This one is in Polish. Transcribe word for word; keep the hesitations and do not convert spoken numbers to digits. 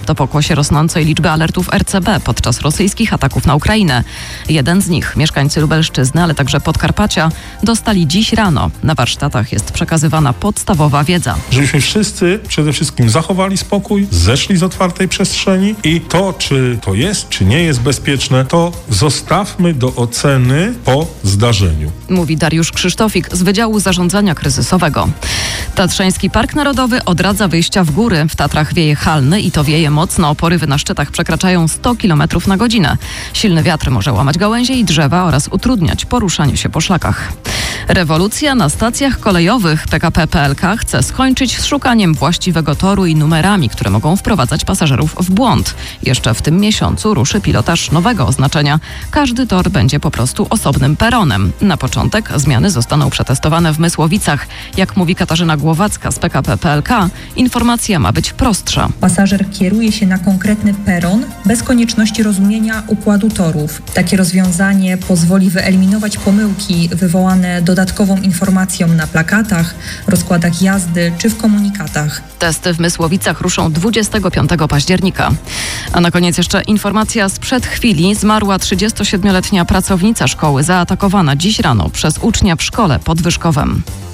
To pokłosie rosnącej liczby alertów R C B podczas rosyjskich ataków na Ukrainę. Jeden z nich, mieszkańcy Lubelszczyzny, ale także Podkarpacia, dostali dziś rano. Na warsztatach jest przekazywana podstawowa wiedza. Żebyśmy wszyscy przede wszystkim zachowali spokój, zeszli z otwartej przestrzeni i to, czy to jest, czy nie jest bezpieczne, to zostawmy do oceny po zdarzeniu. Mówi Dariusz Krzysztofik z Wydziału Zarządzania Kryzysowego. Tatrzański Park Narodowy odradza wyjścia w góry. W Tatrach wieje halny i to wieje mocno. Porywy na szczytach przekraczają sto kilometrów na godzinę. Silny wiatr może łamać gałęzie i drzewa oraz utrudniać poruszanie się po szlakach. Rewolucja na stacjach kolejowych. P K P P L K chce skończyć z szukaniem właściwego toru i numerami, które mogą wprowadzać pasażerów w błąd. Jeszcze w tym miesiącu ruszy pilotaż nowego oznaczenia. Każdy tor będzie po prostu osobnym peronem. Na początek zmiany zostaną przetestowane w Mysłowicach. Jak mówi Katarzyna Głowacka z P K P P L K, informacja ma być prostsza. Pasażer kieruje się na konkretny peron bez konieczności rozumienia układu torów. Takie rozwiązanie pozwoli wyeliminować pomyłki wywołane dodatkową informacją na plakatach, rozkładach jazdy czy w komunikatach. Testy w Mysłowicach ruszą dwudziestego piątego października. A na koniec jeszcze informacja sprzed chwili. Zmarła trzydziestosiedmioletnia pracownica szkoły zaatakowana dziś rano przez ucznia w szkole pod Wyszkowem.